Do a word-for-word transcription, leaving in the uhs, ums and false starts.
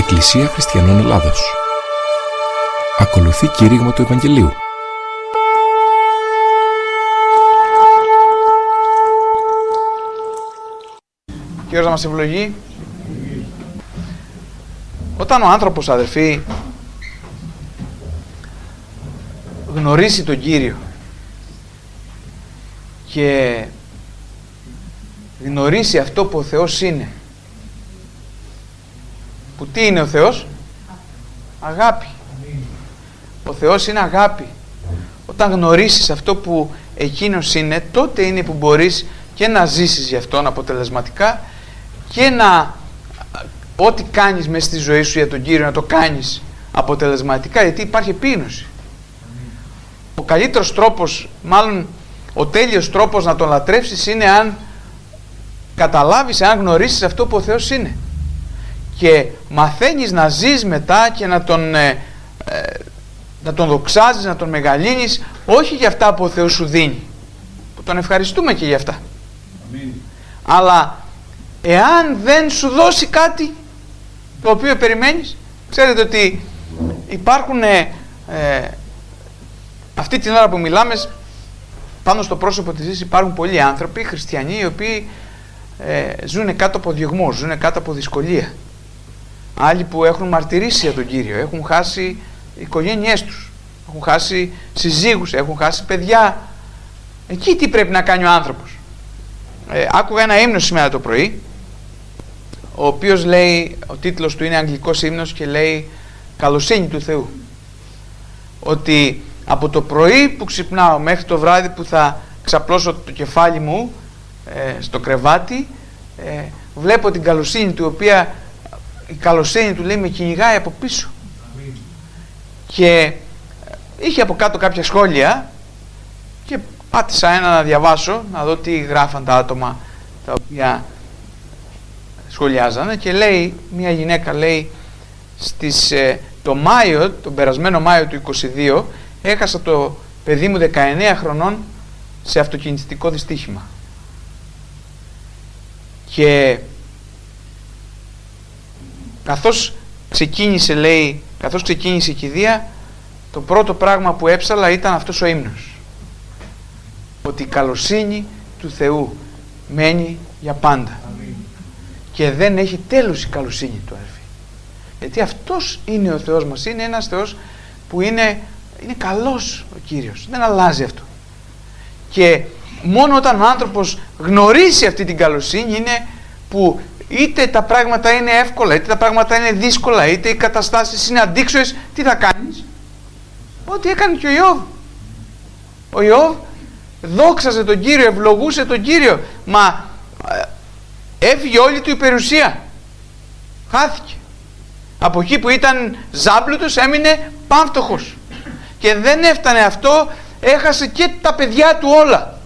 Εκκλησία Χριστιανών Ελλάδος. Ακολουθεί κήρυγμα του Ευαγγελίου. Κύριος να μας ευλογεί. Όταν ο άνθρωπος, αδερφοί, γνωρίσει τον Κύριο και γνωρίσει αυτό που ο Θεός είναι, που τι είναι ο Θεός? Αγάπη. Ο Θεός είναι αγάπη. Όταν γνωρίσεις αυτό που εκείνος είναι, τότε είναι που μπορείς και να ζήσεις γι' αυτόν αποτελεσματικά και να ό,τι κάνεις μέσα στη ζωή σου για τον Κύριο να το κάνεις αποτελεσματικά, γιατί υπάρχει επίγνωση. Ο καλύτερος τρόπος, μάλλον ο τέλειος τρόπος να τον λατρεύσεις είναι αν καταλάβεις, αν γνωρίσεις αυτό που ο Θεός είναι και μαθαίνεις να ζεις μετά και να τον, ε, ε, να τον δοξάζεις, να τον μεγαλύνεις, όχι για αυτά που ο Θεός σου δίνει, που τον ευχαριστούμε και για αυτά. Αμήν. Αλλά εάν δεν σου δώσει κάτι το οποίο περιμένεις, ξέρετε ότι υπάρχουν ε, ε, αυτή την ώρα που μιλάμε πάνω στο πρόσωπο της γης υπάρχουν πολλοί άνθρωποι χριστιανοί οι οποίοι ε, ζουν κάτω από διωγμό, ζουν κάτω από δυσκολία. Άλλοι που έχουν μαρτυρήσει για τον Κύριο, έχουν χάσει οικογένειές τους, έχουν χάσει συζύγους, έχουν χάσει παιδιά. Εκεί τι πρέπει να κάνει ο άνθρωπος? Ε, άκουγα ένα ύμνο σήμερα το πρωί, ο οποίος λέει, ο τίτλος του είναι αγγλικός ύμνος και λέει «Καλοσύνη του Θεού». Ότι από το πρωί που ξυπνάω μέχρι το βράδυ που θα ξαπλώσω το κεφάλι μου ε, στο κρεβάτι, ε, βλέπω την καλοσύνη του, η οποία η καλοσύνη του λέει με κυνηγάει από πίσω. Αμήν. Και είχε από κάτω κάποια σχόλια και πάτησα ένα να διαβάσω, να δω τι γράφαν τα άτομα τα οποία σχολιάζανε, και λέει μια γυναίκα, λέει στις, ε, το Μάιο, τον περασμένο Μάιο του είκοσι δύο, έχασα το παιδί μου δεκαεννέα χρονών σε αυτοκινητικό δυστύχημα. Και καθώς ξεκίνησε, λέει, καθώς ξεκίνησε η κηδεία, το πρώτο πράγμα που έψαλα ήταν αυτός ο ύμνος. Ότι η καλοσύνη του Θεού μένει για πάντα. Αμήν. Και δεν έχει τέλος η καλοσύνη του, αδερφοί. Γιατί αυτός είναι ο Θεός μας. Είναι ένας Θεός που είναι, είναι καλός ο Κύριος. Δεν αλλάζει αυτό. Και μόνο όταν ο άνθρωπος γνωρίσει αυτή την καλοσύνη είναι που είτε τα πράγματα είναι εύκολα, είτε τα πράγματα είναι δύσκολα, είτε οι καταστάσεις είναι αντίξωες, τι θα κάνεις? Ό,τι έκανε και ο Ιώβ. Ο Ιώβ δόξαζε τον Κύριο, ευλογούσε τον Κύριο, μα έφυγε όλη του η περιουσία. Χάθηκε. Από εκεί που ήταν ζάμπλουτος έμεινε πάμφτωχος. Και δεν έφτανε αυτό, έχασε και τα παιδιά του όλα.